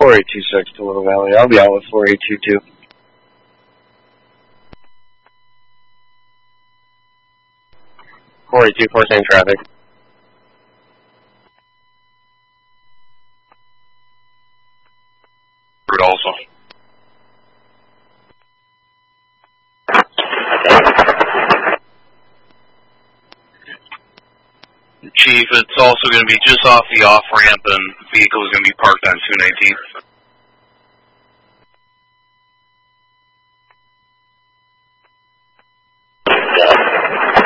4826 to Little Valley. I'll be out with 4822. Same traffic. Route also. Chief, it's also going to be just off the off-ramp, and the vehicle is going to be parked on 219.